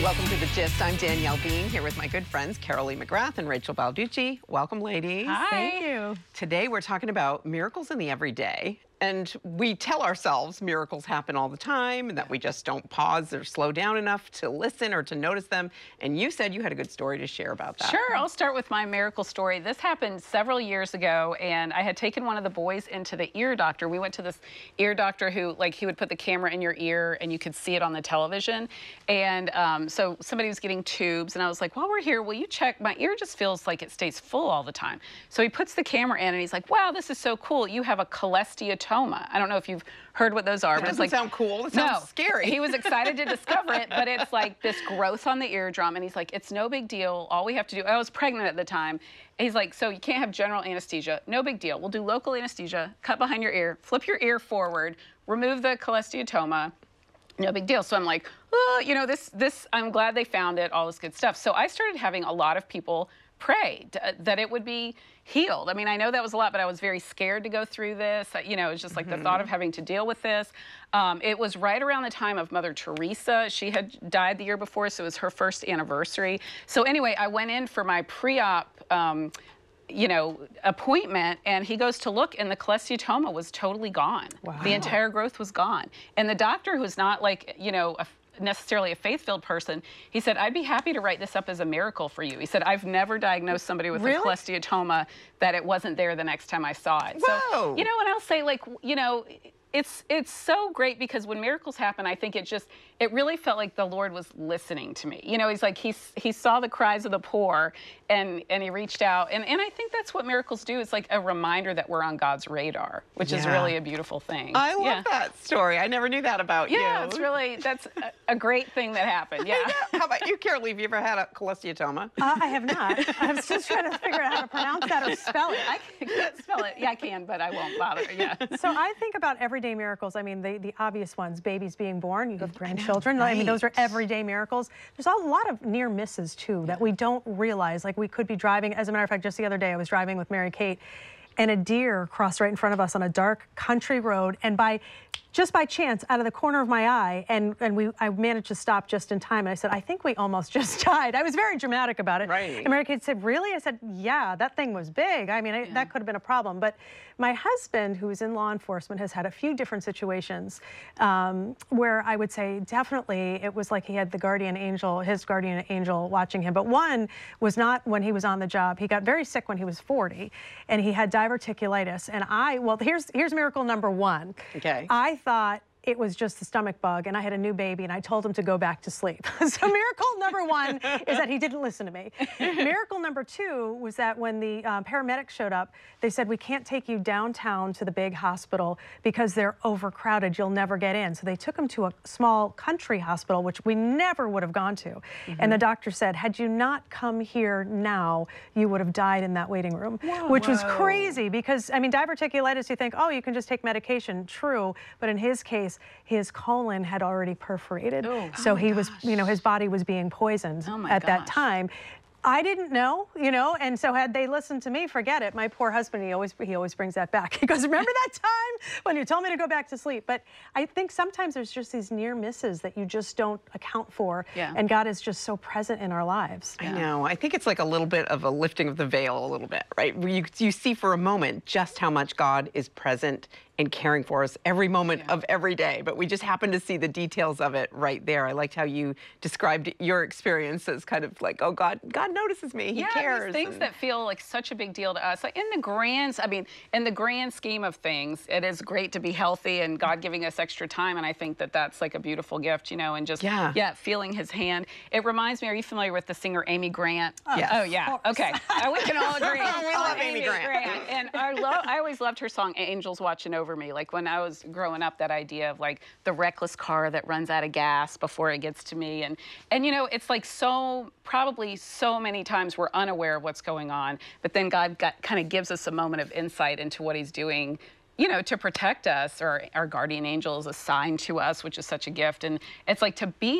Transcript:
Welcome to The Gist. I'm Danielle Bean here with my good friends Carol Lee McGrath and Rachel Balducci. Welcome, ladies. Hi. Thank you. Today we're talking about miracles in the everyday. And we tell ourselves miracles happen all the time and that we just don't pause or slow down enough to listen or to notice them. And you said you had a good story to share about that. Sure, I'll start with my miracle story. This happened several years ago, and I had taken one of the boys into the ear doctor. We went to this ear doctor who, he would put the camera in your ear and you could see it on the television. And so somebody was getting tubes, and I was like, while we're here, will you check? My ear just feels like it stays full all the time. So he puts the camera in and he's like, wow, this is so cool. You have a cholesteatoma. I don't know if you've heard what those are. It doesn't sound cool. It sounds scary. He was excited to discover it, but it's like this growth on the eardrum, and he's like, it's no big deal. All we have to do, I was pregnant at the time. He's like, so you can't have general anesthesia. No big deal. We'll do local anesthesia, cut behind your ear, flip your ear forward, remove the cholesteatoma. No big deal. So I'm like, oh, you know, I'm glad they found it, all this good stuff. So I started having a lot of people pray that it would be healed. I mean, I know that was a lot, but I was very scared to go through this. You know, it's just like the thought of having to deal with this. It was right around the time of Mother Teresa. She had died the year before, so it was her first anniversary. So anyway, I went in for my pre-op appointment, and he goes to look, and the cholesteatoma was totally gone. Wow. The entire growth was gone. And the doctor, who's not necessarily a faith-filled person, he said, I'd be happy to write this up as a miracle for you. He said, I've never diagnosed somebody with a cholesteatoma that it wasn't there the next time I saw it. Whoa. So, and I'll say, it's so great, because when miracles happen, I think it really felt like the Lord was listening to me. You know, he's like, he saw the cries of the poor, and he reached out. And I think that's what miracles do. It's like a reminder that we're on God's radar, which is really a beautiful thing. I love that story. I never knew that about you. Yeah, that's a great thing that happened. Yeah. How about you, Carol Lee? Have you ever had a cholesteatoma? I have not. I was just trying to figure out how to pronounce that or spell it. I can't spell it. Yeah, I can, but I won't bother. Yeah. So I think about everyday miracles. I mean, the obvious ones, babies being born, you have grandchildren. Right. I mean, those are everyday miracles. There's a lot of near misses, too, that we don't realize. Like, we could be driving. As a matter of fact, just the other day, I was driving with Mary Kate, and a deer crossed right in front of us on a dark country road, and just by chance, out of the corner of my eye, I managed to stop just in time, and I said, I think we almost just died. I was very dramatic about it. Right. And Mary Kate said, really? I said, yeah, that thing was big. I mean, that could have been a problem. But my husband, who is in law enforcement, has had a few different situations where I would say definitely it was like he had his guardian angel watching him. But one was not when he was on the job. He got very sick when he was 40, and he had diverticulitis. And here's miracle number one. Okay. I thought it was just the stomach bug, and I had a new baby, and I told him to go back to sleep. So miracle number one is that he didn't listen to me. Miracle number two was that when the paramedics showed up, they said, we can't take you downtown to the big hospital because they're overcrowded. You'll never get in. So they took him to a small country hospital, which we never would have gone to. And the doctor said, had you not come here now, you would have died in that waiting room, which was crazy because, I mean, diverticulitis, you think, oh, you can just take medication. True. But in his case, his colon had already perforated. So he was, his body was being poisoned at that time. I didn't know, and so had they listened to me, forget it. My poor husband, he always brings that back. He goes, remember that time when you told me to go back to sleep? But I think sometimes there's just these near misses that you just don't account for, and God is just so present in our lives. I know. I think it's like a little bit of a lifting of the veil a little bit, right? You see for a moment just how much God is present and caring for us every moment of every day, but we just happen to see the details of it right there. I liked how you described your experience as kind of like, oh, God notices me, He cares. These things that feel like such a big deal to us. Like in the grand scheme of things, it is great to be healthy and God giving us extra time, and I think that that's like a beautiful gift, and just, feeling His hand. It reminds me, are you familiar with the singer Amy Grant? Yes. Oh, yeah. Okay. We can all agree. We love Amy Grant. And I always loved her song, Angels Watching Over Me. Like when I was growing up, that idea of like the reckless car that runs out of gas before it gets to me. And it's like probably so many times we're unaware of what's going on, but then God kind of gives us a moment of insight into what He's doing, to protect us, or our guardian angel is assigned to us, which is such a gift. And it's like to be